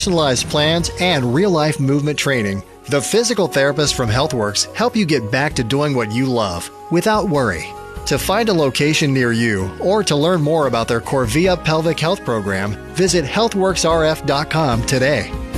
personalized plans, and real-life movement training. The physical therapists from HealthWorks help you get back to doing what you love without worry. To find a location near you or to learn more about their Corvia Pelvic Health Program, visit healthworksrf.com today.